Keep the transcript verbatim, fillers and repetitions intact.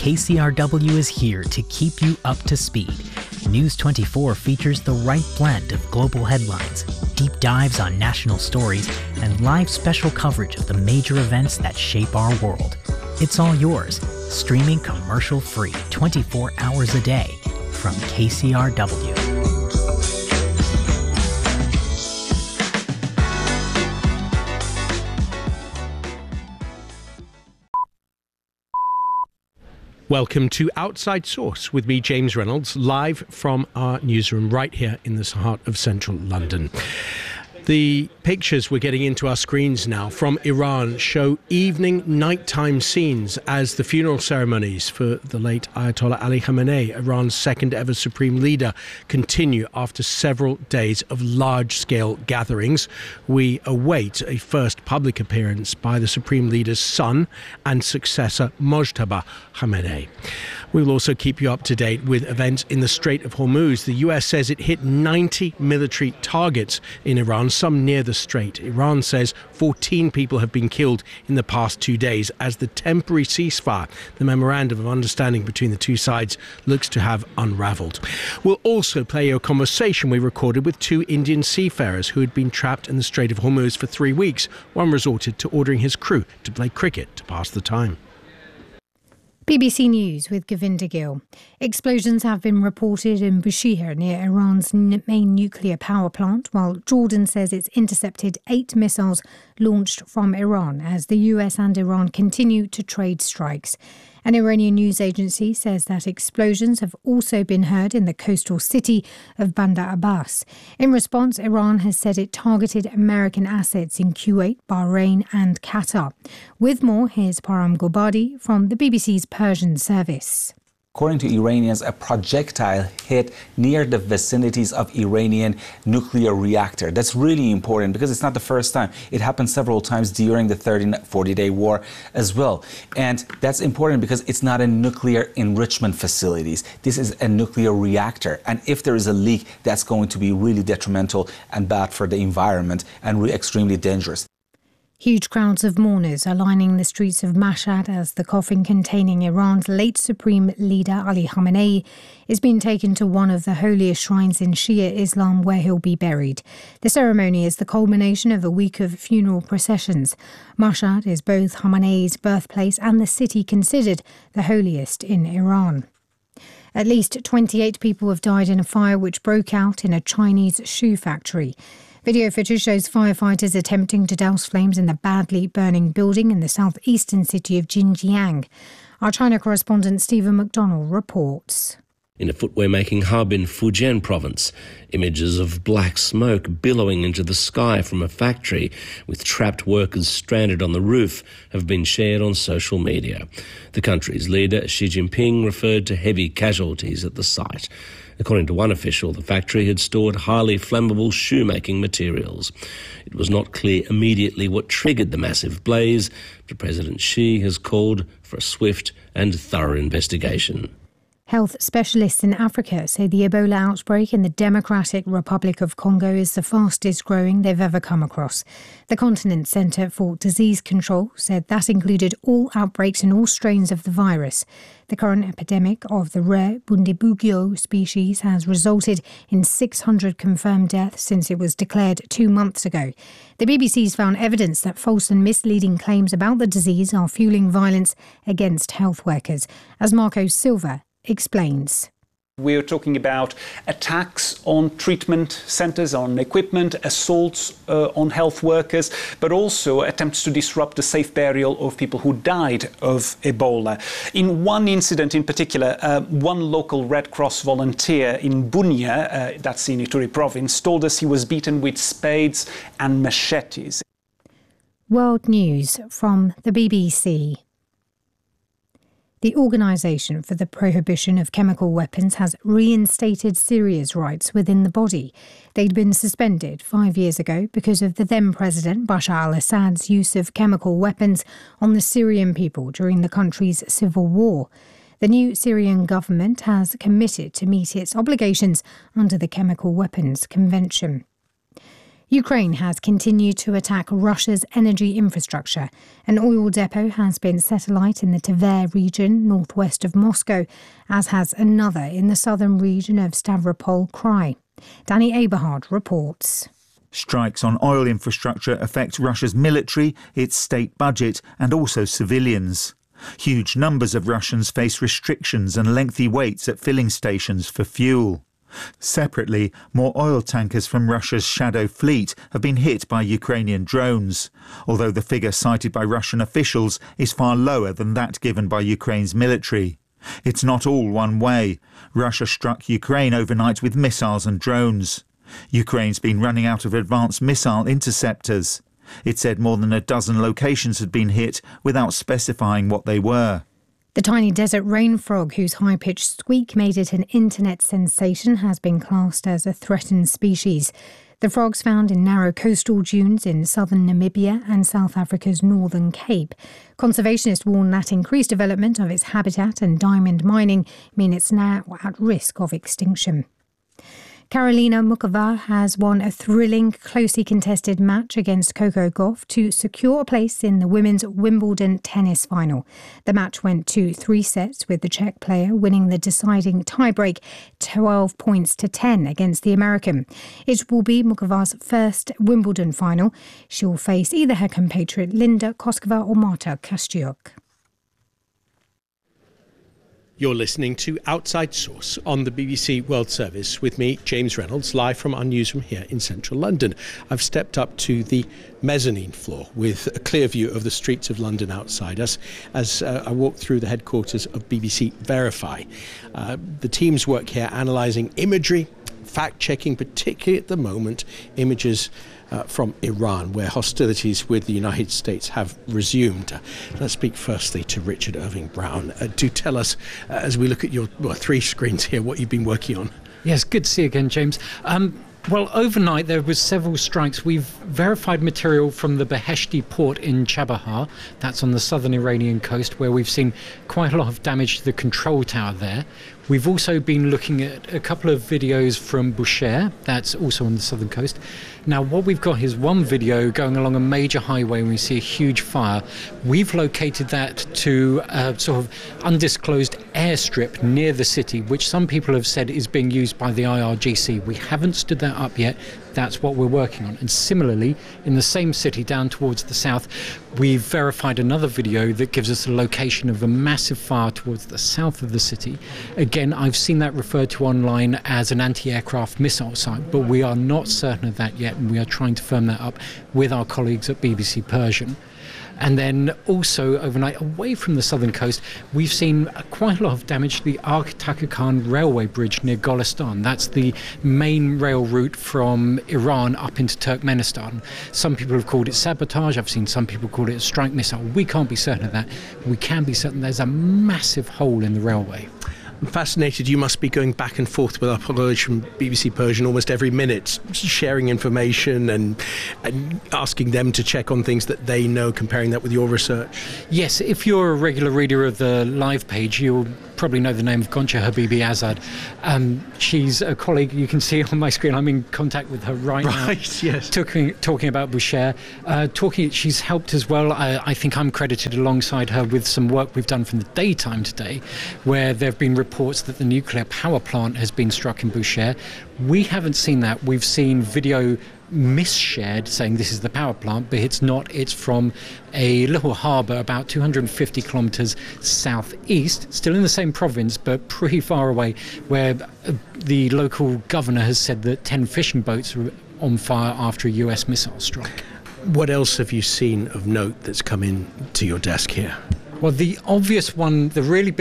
K C R W is here to keep you up to speed. News twenty-four features the right blend of global headlines, deep dives on national stories, and live special coverage of the major events that shape our world. It's all yours, streaming commercial-free twenty-four hours a day from K C R W. Welcome to Outside Source with me, James Reynolds, live from our newsroom right here in the heart of central London. The pictures we're getting into our screens now from Iran show evening, nighttime scenes as the funeral ceremonies for the late Ayatollah Ali Khamenei, Iran's second ever supreme leader, continue after several days of large-scale gatherings. We await a first public appearance by the supreme leader's son and successor, Mojtaba Khamenei. We will also keep you up to date with events in the Strait of Hormuz. The U S says it hit ninety military targets in Iran, some near the strait. Iran says fourteen people have been killed in the past two days as the temporary ceasefire, the memorandum of understanding between the two sides, looks to have unraveled. We'll also play a conversation we recorded with two Indian seafarers who had been trapped in the Strait of Hormuz for three weeks. One resorted to ordering his crew to play cricket to pass the time. B B C News with Govinda Gill. Explosions have been reported in Bushehr near Iran's main nuclear power plant, while Jordan says it's intercepted eight missiles launched from Iran as the U S and Iran continue to trade strikes. An Iranian news agency says that explosions have also been heard in the coastal city of Bandar Abbas. In response, Iran has said it targeted American assets in Kuwait, Bahrain and Qatar. With more, here's Param Gobadi from the B B C's Persian service. According to Iranians, a projectile hit near the vicinities of Iranian nuclear reactor. That's really important because it's not the first time. It happened several times during the thirty, forty-day war as well. And that's important because it's not a nuclear enrichment facilities. This is a nuclear reactor. And if there is a leak, that's going to be really detrimental and bad for the environment and really extremely dangerous. Huge crowds of mourners are lining the streets of Mashhad as the coffin containing Iran's late supreme leader Ali Khamenei is being taken to one of the holiest shrines in Shia Islam where he'll be buried. The ceremony is the culmination of a week of funeral processions. Mashhad is both Khamenei's birthplace and the city considered the holiest in Iran. At least twenty-eight people have died in a fire which broke out in a Chinese shoe factory. Video footage shows firefighters attempting to douse flames in the badly burning building in the southeastern city of Xinjiang. Our China correspondent Stephen McDonnell reports. In a footwear-making hub in Fujian province, images of black smoke billowing into the sky from a factory with trapped workers stranded on the roof have been shared on social media. The country's leader, Xi Jinping, referred to heavy casualties at the site. According to one official, the factory had stored highly flammable shoemaking materials. It was not clear immediately what triggered the massive blaze, but President Xi has called for a swift and thorough investigation. Health specialists in Africa say the Ebola outbreak in the Democratic Republic of Congo is the fastest growing they've ever come across. The Continent Centre for Disease Control said that included all outbreaks and all strains of the virus. The current epidemic of the rare Bundibugyo species has resulted in six hundred confirmed deaths since it was declared two months ago. The B B C's found evidence that false and misleading claims about the disease are fueling violence against health workers, as Marco Silva explains. We're talking about attacks on treatment centres, on equipment, assaults uh, on health workers, but also attempts to disrupt the safe burial of people who died of Ebola. In one incident in particular, uh, one local Red Cross volunteer in Bunia, uh, that's in Ituri province, told us he was beaten with spades and machetes. World News from the B B C. The Organisation for the Prohibition of Chemical Weapons has reinstated Syria's rights within the body. They'd been suspended five years ago because of the then-President Bashar al-Assad's use of chemical weapons on the Syrian people during the country's civil war. The new Syrian government has committed to meet its obligations under the Chemical Weapons Convention. Ukraine has continued to attack Russia's energy infrastructure. An oil depot has been set alight in the Tver region, northwest of Moscow, as has another in the southern region of Stavropol Krai. Danny Aberhard reports. Strikes on oil infrastructure affect Russia's military, its state budget, and also civilians. Huge numbers of Russians face restrictions and lengthy waits at filling stations for fuel. Separately, more oil tankers from Russia's Shadow Fleet have been hit by Ukrainian drones, although the figure cited by Russian officials is far lower than that given by Ukraine's military. It's not all one way. Russia struck Ukraine overnight with missiles and drones. Ukraine's been running out of advanced missile interceptors. It said more than a dozen locations had been hit without specifying what they were. The tiny desert rain frog, whose high-pitched squeak made it an internet sensation, has been classed as a threatened species. The frog's found in narrow coastal dunes in southern Namibia and South Africa's Northern Cape. Conservationists warn that increased development of its habitat and diamond mining mean it's now at risk of extinction. Karolina Muchova has won a thrilling, closely contested match against Coco Gauff to secure a place in the women's Wimbledon tennis final. The match went to three sets, with the Czech player winning the deciding tiebreak twelve points to ten against the American. It will be Muchova's first Wimbledon final. She will face either her compatriot Linda Koskova or Marta Kostyuk. You're listening to Outside Source on the B B C World Service with me, James Reynolds, live from our newsroom here in central London. I've stepped up to the mezzanine floor with a clear view of the streets of London outside us as uh, I walk through the headquarters of B B C Verify. Uh, the teams work here analysing imagery, fact-checking, particularly at the moment, images Uh, from Iran, where hostilities with the United States have resumed. Uh, let's speak firstly to Richard Irving Brown. Uh, do tell us, uh, as we look at your well, three screens here, what you've been working on. Yes, good to see you again, James. Um, well, overnight there was several strikes. We've verified material from the Beheshti port in Chabahar, that's on the southern Iranian coast, where we've seen quite a lot of damage to the control tower there. We've also been looking at a couple of videos from Bushehr, that's also on the southern coast. Now, what we've got is one video going along a major highway when we see a huge fire. We've located that to a sort of undisclosed airstrip near the city, which some people have said is being used by the I R G C. We haven't stood that up yet. That's what we're working on. And similarly, in the same city down towards the south, we've verified another video that gives us a location of a massive fire towards the south of the city. Again, I've seen that referred to online as an anti-aircraft missile site, but we are not certain of that yet, and we are trying to firm that up with our colleagues at B B C Persian. And then also overnight, away from the southern coast, we've seen quite a lot of damage to the Ark-Takhakan railway bridge near Golistan. That's the main rail route from Iran up into Turkmenistan. Some people have called it sabotage. I've seen some people call it a strike missile. We can't be certain of that. We can be certain there's a massive hole in the railway. I'm fascinated. You must be going back and forth with our colleagues from B B C Persian almost every minute, sharing information and, and asking them to check on things that they know, comparing that with your research. Yes, if you're a regular reader of the live page, you'll probably know the name of Goncha Habibi Azad. Um, she's a colleague. You can see on my screen. I'm in contact with her right, right now. Right, yes. Talking, talking about Bushehr. Uh, talking, she's helped as well. I, I think I'm credited alongside her with some work we've done from the daytime today, where there have been reports that the nuclear power plant has been struck in Bushehr. We haven't seen that. We've seen video mis-shared saying this is the power plant, but it's not. It's from a little harbour about two hundred fifty kilometres southeast, still in the same province, but pretty far away, where the local governor has said that ten fishing boats are on fire after a U S missile strike. What else have you seen of note that's come in to your desk here? Well, the obvious one, the really big